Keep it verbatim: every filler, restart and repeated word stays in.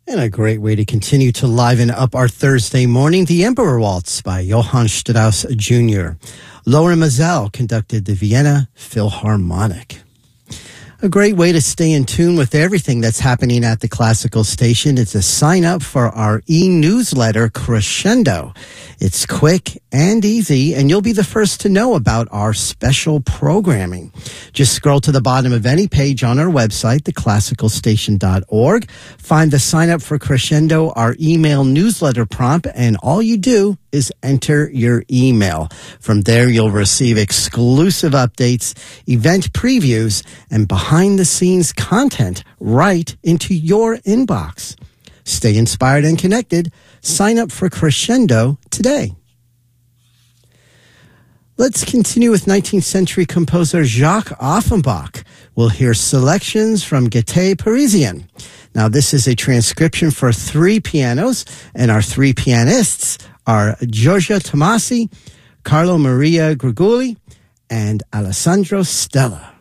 And a great way to continue to liven up our Thursday morning, the Emperor Waltz by Johann Strauss Junior Lauren Mazel conducted the Vienna Philharmonic. A great way to stay in tune with everything that's happening at the Classical Station is to sign up for our e-newsletter, Crescendo. It's quick and easy, and you'll be the first to know about our special programming. Just scroll to the bottom of any page on our website, the classical station dot org. Find the Sign Up for Crescendo, our email newsletter prompt, and all you do is enter your email. From there, you'll receive exclusive updates, event previews, and behind-the-scenes content right into your inbox. Stay inspired and connected. Sign up for Crescendo today. Let's continue with nineteenth century composer Jacques Offenbach. We'll hear selections from Gaîté Parisienne. Now, this is a transcription for three pianos, and our three pianists are Giorgio Tomasi, Carlo Maria Griguli, and Alessandro Stella.